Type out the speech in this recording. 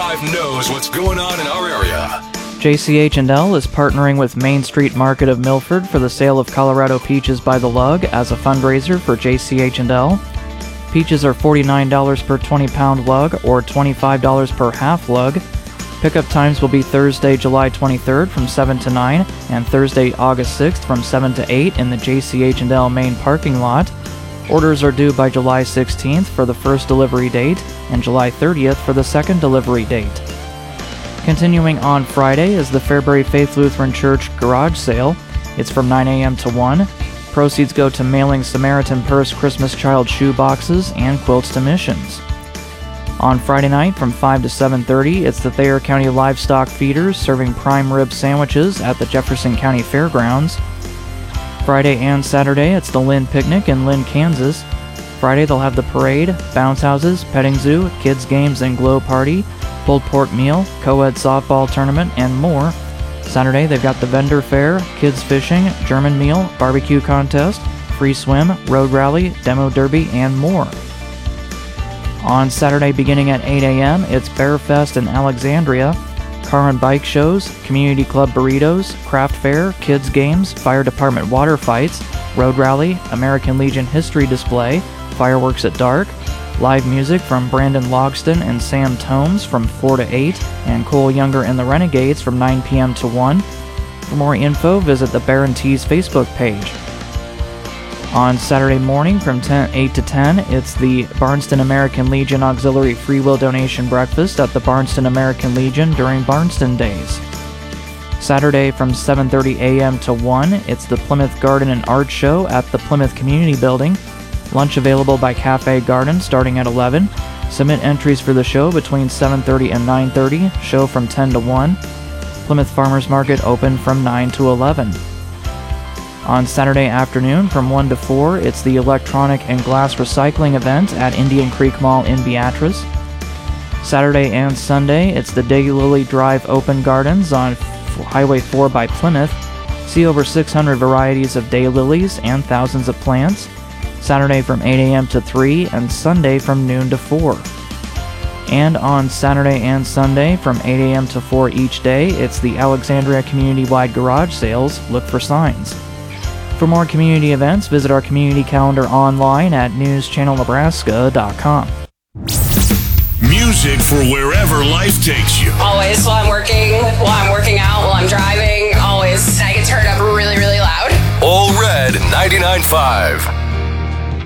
99.5 knows what's going on in our area. JCH&L is partnering with Main Street Market of Milford for the sale of Colorado peaches by the lug as a fundraiser for JCH&L. Peaches are $49 per 20-pound lug or $25 per half lug. Pickup times will be Thursday, July 23rd from 7 to 9 and Thursday, August 6th from 7 to 8 in the JCH&L main parking lot. Orders are due by July 16th for the first delivery date and July 30th for the second delivery date. Continuing on Friday is the Fairbury Faith Lutheran Church garage sale. It's from 9 a.m. to 1. Proceeds go to mailing Samaritan Purse Christmas Child shoe boxes and quilts to missions. On Friday night from 5 to 7:30, it's the Thayer County Livestock Feeders serving prime rib sandwiches at the Jefferson County Fairgrounds. Friday and Saturday, it's the Lynn Picnic in Lynn, Kansas. Friday, they'll have the parade, bounce houses, petting zoo, kids games and glow party, pulled pork meal, co-ed softball tournament, and more. Saturday, they've got the vendor fair, kids fishing, German meal, barbecue contest, free swim, road rally, demo derby, and more. On Saturday, beginning at 8 a.m., it's Bear Fest in Alexandria, car and bike shows, community club burritos, craft fair, kids games, fire department water fights, road rally, American Legion history display, fireworks at dark, live music from Brandon Logston and Sam Tomes from 4 to 8, and Cole Younger and the Renegades from 9 p.m. to 1. For more info, visit the Bear and Tees Facebook page. On Saturday morning from 8 to 10, it's the Barnston American Legion Auxiliary Free Will Donation Breakfast at the Barnston American Legion during Barnston Days. Saturday from 7:30 a.m. to 1, it's the Plymouth Garden and Art Show at the Plymouth Community Building. Lunch available by Cafe Garden starting at 11. Submit entries for the show between 7:30 and 9:30. Show from 10 to 1. Plymouth Farmers Market open from 9 to 11. On Saturday afternoon from 1 to 4, it's the Electronic and Glass Recycling event at Indian Creek Mall in Beatrice. Saturday and Sunday, it's the Daylily Drive Open Gardens on Highway 4 by Plymouth. See over 600 varieties of daylilies and thousands of plants. Saturday from 8 a.m. to 3 and Sunday from noon to 4. And on Saturday and Sunday from 8 a.m. to 4 each day, it's the Alexandria Community-Wide Garage Sales. Look for signs. For more community events, visit our community calendar online at newschannelnebraska.com. Music for wherever life takes you. Always while I'm working out, while I'm driving, always. I can turn it up really, really loud. All Red 99.5.